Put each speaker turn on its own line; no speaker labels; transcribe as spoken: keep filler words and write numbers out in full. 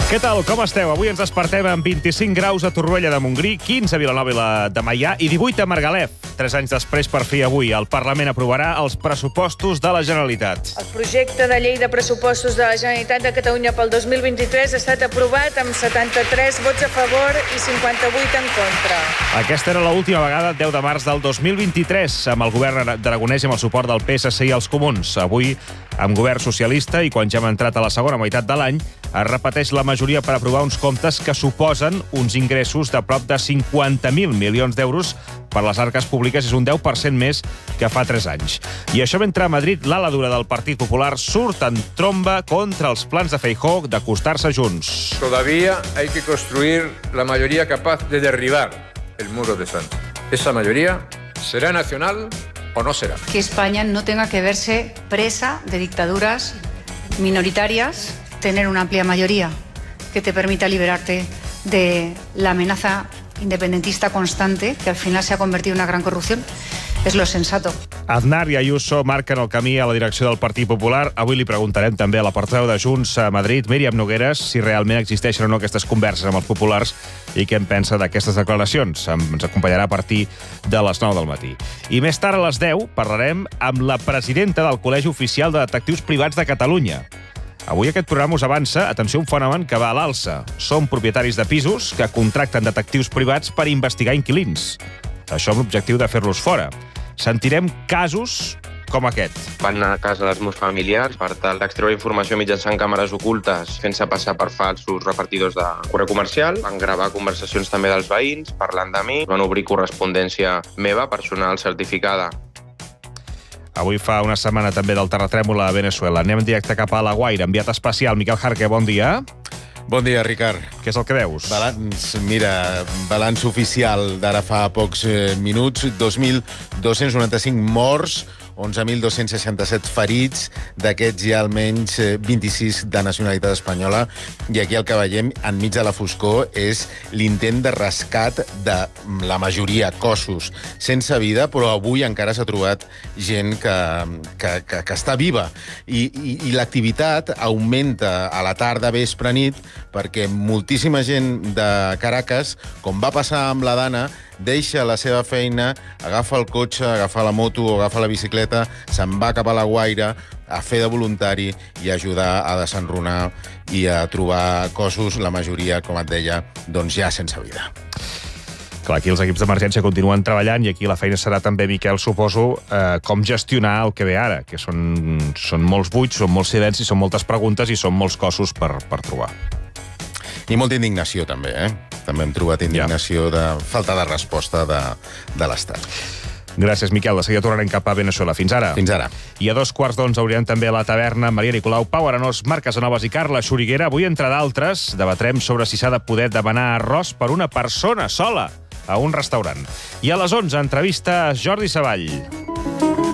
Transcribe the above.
Què tal, com esteu? Avui ens despertem amb vint-i-cinc graus a Torroella de Montgrí, quinze a Vilanova i la de Meià i divuit a Margalef. Tres anys després, per fi avui, el Parlament aprovarà els pressupostos de la Generalitat.
El projecte de llei de pressupostos de la Generalitat de Catalunya pel dos mil vint-i-tres ha estat aprovat amb setanta-tres vots a favor i cinquanta-vuit en contra.
Aquesta era l'última vegada, deu de març del dos mil vint-i-tres, amb el govern d'Aragonès i amb el suport del P S C i els Comuns. Avui, amb govern socialista i quan ja hem entrat a la segona meitat de l'any, es repeteix la majoria per aprovar uns comptes que suposen uns ingressos de prop de cinquanta mil milions d'euros per les arques públiques. És un deu per cent més que fa tres anys. I això mentre a Madrid l'ala dura del Partit Popular surt en tromba contra els plans de Feijóo d'acostar-se junts.
Todavía hay que construir la mayoría capaz de derribar el muro de Sánchez. Esa mayoría será nacional o no será.
Que España no tenga que verse presa de dictaduras minoritarias, tener una amplia mayoría que te permita liberarte de la amenaza independentista constante, que al final se ha convertido en una gran corrupción, és lo sensato.
Aznar i Ayuso marquen el camí a la direcció del Partit Popular. Avui li preguntarem també a la portaveu de Junts a Madrid, Míriam Nogueras, si realment existeixen o no aquestes converses amb els populars i què en pensa d'aquestes declaracions. Ens acompanyarà a partir de les nou del matí. I més tard, a les deu, parlarem amb la presidenta del Col·legi Oficial de Detectius Privats de Catalunya. Avui aquest programa us avança, atenció, un fenomen que va a l'alça. Són propietaris de pisos que contracten detectius privats per investigar inquilins. Això amb l'objectiu de fer-los fora. Sentirem casos com aquest.
Van anar a casa dels meus familiars per tal d'extreure informació mitjançant càmeres ocultes, fent-se passar per falsos repartidors de correu comercial. Van gravar conversacions també dels veïns, parlant de mi. Van obrir correspondència meva, personal certificada.
Avui fa una setmana també del terratrèmol a Venezuela. Anem en directe cap a La Guaira. Enviat especial, Miquel Jarque, bon dia.
Bon dia, Ricard.
Què és el que veus?
Balanç, mira, balanç oficial d'ara fa pocs eh, minuts, dos mil dos-cents noranta-cinc morts, onze mil dos-cents seixanta-set ferits, d'aquests hi ha almenys vint-i-sis de nacionalitat espanyola, i aquí el que veiem enmig de la foscor és l'intent de rescat de la majoria, cossos sense vida, però avui encara s'ha trobat gent que, que, que, que està viva. I, i, i l'activitat augmenta a la tarda, vespre, nit, perquè moltíssima gent de Caracas, com va passar amb la Dana, deixa la seva feina, agafa el cotxe, agafa la moto o agafa la bicicleta, se'n va cap a La Guaira a fer de voluntari i a ajudar a desenrunar i a trobar cossos, la majoria, com et deia, doncs ja sense vida.
Clar, aquí els equips d'emergència continuen treballant i aquí la feina serà també, Miquel, suposo, eh, com gestionar el que ve ara, que són, són molts buits, són molts silencis, són moltes preguntes i són molts cossos per, per trobar.
I molta indignació, també, eh? També hem trobat indignació de falta de resposta de, de l'Estat.
Gràcies, Miquel. De seguida tornarem cap a Venezuela. Fins ara.
Fins ara.
I a dos quarts d'onze hauríem també a la taverna Maria Nicolau, Pau Arenós, Marc Casanovas i Carla Xuriguera. Avui, entre d'altres, debatrem sobre si s'ha de poder demanar arròs per una persona sola a un restaurant. I a les onze, entrevista a Jordi Savall.